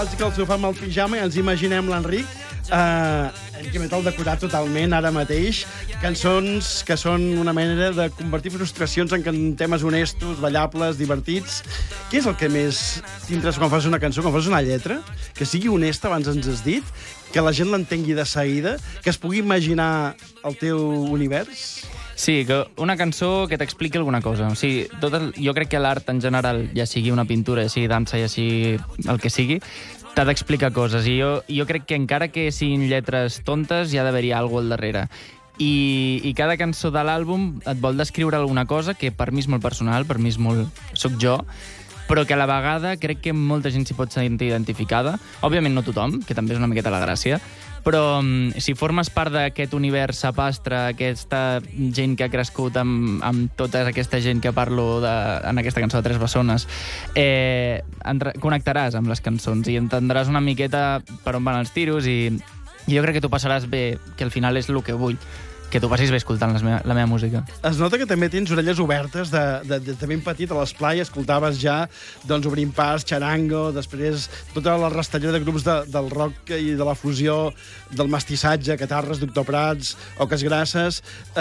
Que el sofà amb el pijama i ens imaginem l'Enric que met el decorat totalment ara mateix. Cançons que són una manera de convertir frustracions en temes honestos, ballables, divertits. Què és el que més t'interessa quan fas una cançó, quan fas una lletra? Que sigui honesta, abans ens has dit, que la gent l'entengui de seguida, que es pugui imaginar el teu univers? Sí, que una cançó que t'expliqui alguna cosa. O sigui, jo crec que l'art en general, ja sigui una pintura, ja sigui dansa, ja sigui el que sigui, t'ha d'explicar coses. I jo crec que encara que siguin lletres tontes, hi ha d'haver-hi alguna cosa al darrere. I cada cançó de l'àlbum et vol descriure alguna cosa que per mi és molt personal, per mi és molt... soc jo, però que a la vegada crec que molta gent s'hi pot sentir identificada. Òbviament no tothom, que també és una miqueta la gràcia, però si formes part d'aquest univers sapastre, aquesta gent que ha crescut amb tota aquesta gent que parlo en aquesta cançó de Tres Bessones, connectaràs amb les cançons i entendràs una miqueta per on van els tiros i jo crec que tu passaràs bé, que al final és el que vull, que tu passis bé escoltant la meva música. Es nota que també tens orelles obertes de ben petit a l'esplai, escoltaves ja Obrint Pas, Charango, després tota la rastellera de grups del rock i de la fusió, del mestissatge, Catarres, Doctor Prats, Oques Grasses.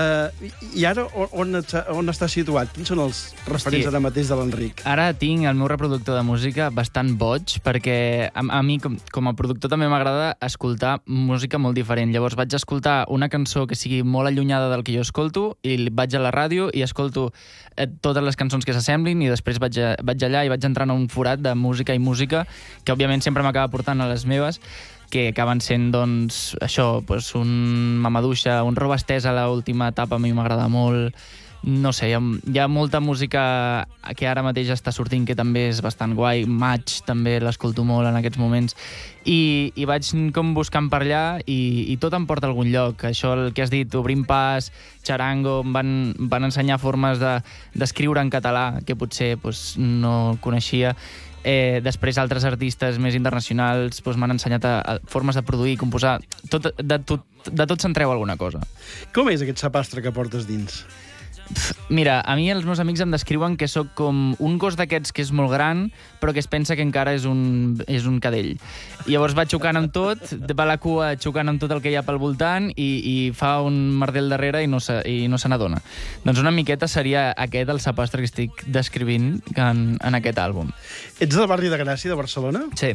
I ara on està situat? Quins són els referents ara mateix de l'Enric? Ara tinc el meu reproductor de música bastant boig, perquè a mi, com a productor, també m'agrada escoltar música molt diferent. Llavors vaig escoltar una cançó que sigui molt allunyada del que jo escolto i vaig a la ràdio i escolto totes les cançons que s'assemblin i després vaig allà i vaig entrar en un forat de música i música que òbviament sempre m'acaba portant a les meves, que acaben sent, doncs, això, un Mamaduixa, un Roba Estesa a l'última etapa a mi m'agrada molt. No sé, hi ha molta música que ara mateix està sortint que també és bastant guai. Maig també l'escolto molt en aquests moments. I vaig com buscant per allà i tot em porta a algun lloc. Això, el que has dit, Obrint Pas, Charango, em van ensenyar formes d'escriure en català que potser no coneixia. Després altres artistes més internacionals m'han ensenyat formes de produir, composar. De tot se'n treu alguna cosa. Com és aquest sapastre que portes dins? Mira, a mi els meus amics em descriuen que sóc com un gos d'aquests que és molt gran, però que es pensa que encara és un cadell. Llavors va xocant amb tot, va la cua xocant amb tot el que hi ha pel voltant i fa un merder al darrere i no se n'adona. Doncs una miqueta seria aquest el sapastre que estic descrivint en aquest àlbum. Ets del barri de Gràcia, de Barcelona? Sí.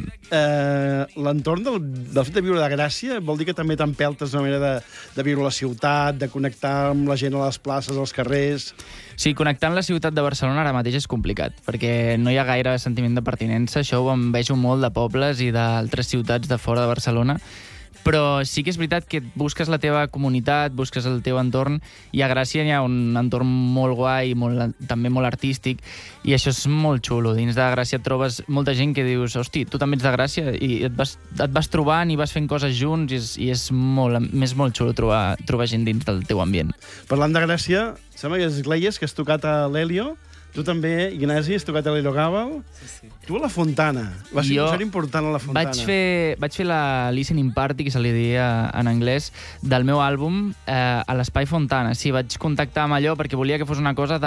L'entorn del fet de viure a Gràcia vol dir que també t'empeltes una manera de viure a la ciutat, de connectar amb la gent a les places, als carrers. Sí, connectar amb la ciutat de Barcelona ara mateix és complicat, perquè no hi ha gaire sentiment de pertinença. Això ho envejo molt de pobles i d'altres ciutats de fora de Barcelona. Però sí que és veritat que busques la teva comunitat, busques el teu entorn, i a Gràcia hi ha un entorn molt guai, també molt artístic, i això és molt xulo. Dins de Gràcia et trobes molta gent que dius, hosti, tu també ets de Gràcia, i et vas trobant i vas fent coses junts, i és molt xulo trobar gent dins del teu ambient. Parlant de Gràcia, sembla que és Gleies, que has tocat a l'Helio. Tu també, Ignasi, has tocat a l'Helio Gàbal. Sí. Tu a la Fontana. Va ser important a la Fontana. Vaig fer la listening party, que se li diria en anglès, del meu àlbum a l'Espai Fontana. Sí, vaig contactar amb allò perquè volia que fos una cosa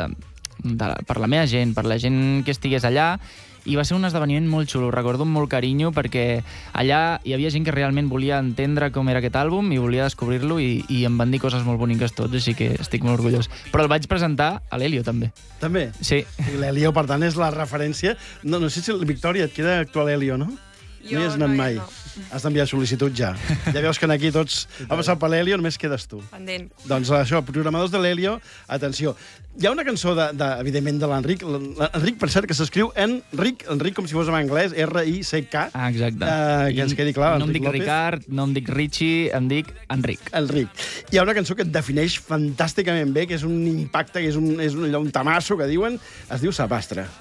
per la meva gent, per la gent que estigués allà, i va ser un esdeveniment molt xulo. Ho recordo amb molt carinyo perquè allà hi havia gent que realment volia entendre com era aquest àlbum i volia descobrir-lo i em van dir coses molt boniques tots, així que estic molt orgullós. Però el vaig presentar a l'Helio, també. També? Sí. I l'Helio, per tant, és la referència. No sé si, Victòria, et queda actuar a l'Helio, no? No hi has anat mai. No. Has d'enviar sol·licitud ja. Ja veus que aquí tots ha passat per l'Helio, només quedes tu. Pendent. Doncs això, programadors de l'Helio, atenció. Hi ha una cançó, evidentment, de l'Enric. L'Enric, per cert, que s'escriu Enric com si fos en anglès, R-I-C-K. Ah, exacte. Que ens quedi clar, no em dic Ricard, no em dic Richie, em dic Enric. Enric. Hi ha una cançó que et defineix fantàsticament bé, que és un impacte, que és un tamasso, que diuen, es diu Sapastre.